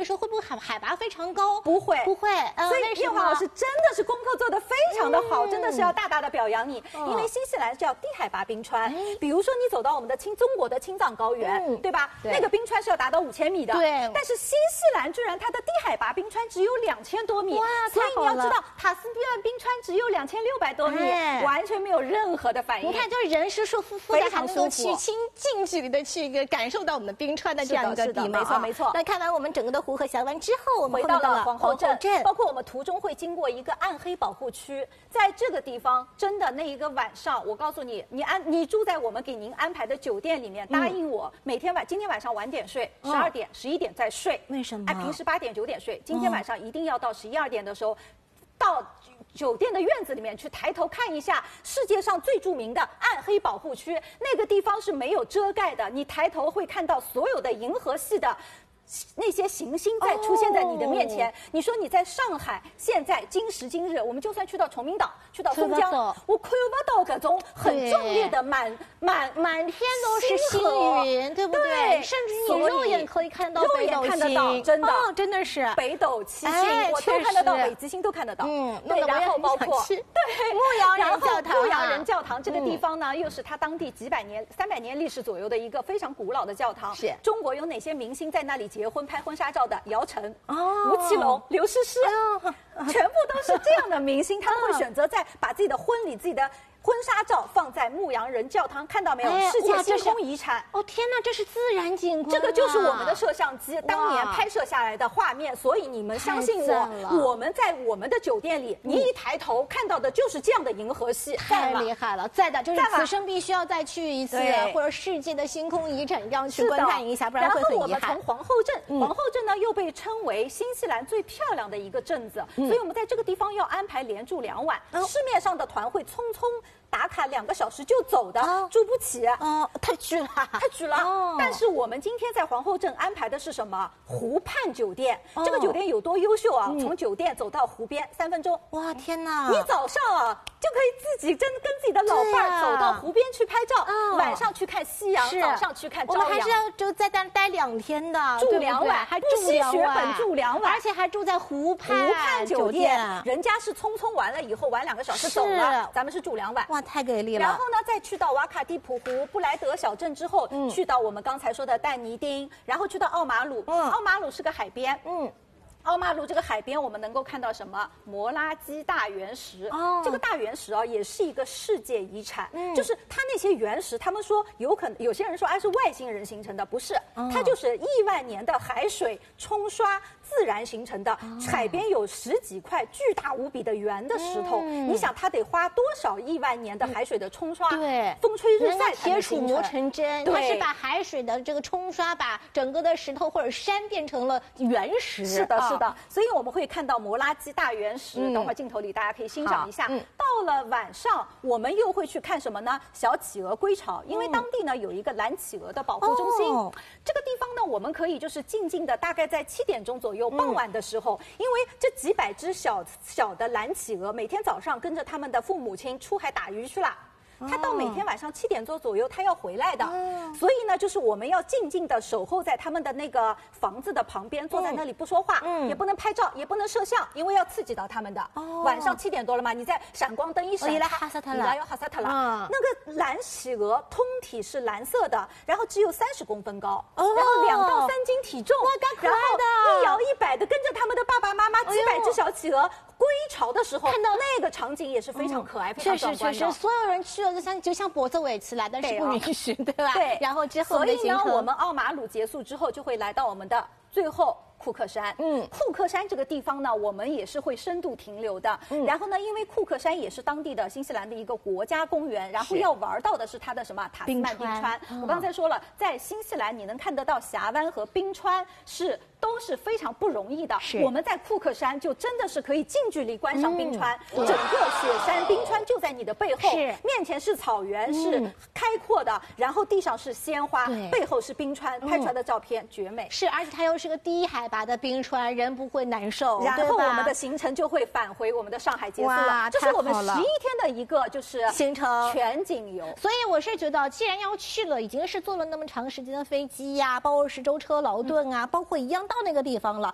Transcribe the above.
时候会不会海拔非常高？ 不会， 不会。 所以叶华老师真的是功课做得非常的好，真的是要大大的表扬你。因为新西兰叫低海拔冰川，比如说你走到我们的中国的青藏高原，对吧？那个冰川是要达到5000米的， 对。 但是新西兰居然它的低海拔冰川只有2000多米， 哇， 所以你要知道塔斯皮岸冰川只有2600多米，完全没有任何的反应。 你看，就是人舒舒服服的，还能够去近距离的去感受到我们冰川的这样一个地貌。 没错没错。 那看完我们整个的湖河峡湾之后，我们回到了皇后镇，包括我们途中会经过一个暗黑保护区，在这个地方真的那一个晚上，我告诉你，你住在我们给您安排的酒店里面，答应我今天晚上晚点睡，12点11点再睡。 为什么？ 平时8点9点睡，今天晚上一定要到11、12点的时候，到酒店的院子里面去抬头看一下世界上最著名的暗黑保护区，那个地方是没有遮盖的，你抬头会看到所有的银河系的那些行星在出现在你的面前。你说你在上海，现在今时今日，我们就算去到崇明岛，去到松江，我看不到各种很壮烈的满天都是星云，对不对？甚至你肉眼可以看到北斗星，真的是北斗七星，我都看得到，北极星都看得到。对，然后包括对牧羊人教堂， 牧羊人教堂这个地方呢，又是它当地300年历史左右的一个非常古老的教堂。 是中国有哪些明星在那里结婚拍婚纱照的？姚晨、吴奇隆、刘诗诗，全部都是这样的明星，他们会选择把自己的婚礼、自己的婚纱照放在牧羊人教堂，看到没有？世界星空遗产。 哦天哪，这是自然景观。 这个就是我们的摄像机当年拍摄下来的画面，所以你们相信我，我们在我们的酒店里，你一抬头看到的就是这样的银河系， 太厉害了！再的就是此生必须要再去一次，或者世界的星空遗产一定要去观看一下，不然会很遗憾。 然后我们从皇后镇呢又被称为新西兰最漂亮的一个镇子，所以我们在这个地方要安排连住2晚。市面上的团会匆匆打卡2个小时就走的，住不起。 太拘了， 太拘了。但是我们今天在皇后镇安排的是什么？湖畔酒店。这个酒店有多优秀啊？从酒店走到湖边3分钟。 哇，天哪！ 你早上就可以自己跟自己的老伴儿走到湖边去拍照，晚上去看夕阳，早上去看朝阳。 我们还是要就在那待2天的， 住2晚，还不惜血本住2晚， 而且还住在湖畔酒店。 人家是匆匆完了以后玩2个小时走了，咱们是住2晚。 哇，太给力了！ 然后呢，再去到瓦卡蒂普湖、布莱德小镇之后，去到我们刚才说的但尼丁，然后去到奥马鲁。奥马鲁是个海边。奥马鲁这个海边，我们能够看到什么？摩拉基大原石。这个大原石也是一个世界遗产。就是它那些原石，他们说有些人说是外星人形成的，不是，它就是亿万年的海水冲刷自然形成的。海边有10几块巨大无比的圆的石头，你想它得花多少亿万年的海水的冲刷？ 对， 风吹日晒才铁杵磨成针。它是把海水的这个冲刷，把整个的石头或者山变成了原石。 是的。所以我们会看到摩拉基大原石，等会儿镜头里大家可以欣赏一下。到了晚上，我们又会去看什么呢？小企鹅归巢，因为当地呢有一个蓝企鹅的保护中心。这个地方呢，我们可以就是静静的，大概在7点钟左右，傍晚的时候，因为这几百只小的蓝企鹅每天早上跟着他们的父母亲出海打鱼去了。他到每天晚上7点多左右，他要回来的，所以呢，就是我们要静静的守候在他们的那个房子的旁边，坐在那里不说话，也不能拍照，也不能摄像，因为要刺激到他们的。晚上7点多了嘛，你在闪光灯一闪， 伊拉哈萨特了， 要哈萨特了。那个蓝企鹅通体是蓝色的，然后只有30公分高，然后2到3斤体重，然后一摇一摆的跟着他们的爸爸妈妈几百只小企鹅归巢的时候，看到那个场景也是非常可爱、非常壮观的。 确实，所有人去了就像脖子尾吃了，但是不允许，对吧？ 对。 然后之后， 所以呢，我们奥马鲁结束之后，就会来到我们的最后。库克山，库克山这个地方呢，我们也是会深度停留的。然后呢，因为库克山也是当地的新西兰的一个国家公园，然后要玩到的是它的什么塔斯曼冰川。我刚才说了，在新西兰你能看得到峡湾和冰川都是非常不容易的。我们在库克山就真的是可以近距离观赏冰川，整个雪山冰川就在你的背后，面前是草原，是开阔的，然后地上是鲜花，背后是冰川，拍出来的照片绝美。 是，而且它又是个低海拔的冰川，人不会难受。 然后我们的行程就会返回我们的上海结束了，这是我们11天的一个就是行程全景游。 所以我是觉得，既然要去了，已经是坐了那么长时间的飞机呀，包括是舟车劳顿啊，包括一样到那个地方了，